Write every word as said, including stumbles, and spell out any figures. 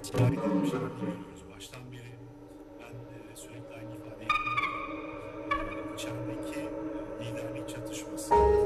tedavi edilmiş görüyoruz. Baştan beri ben e, sürekli aynı ifadeyi kullanıyorum. E, içerideki e, liderlik çatışması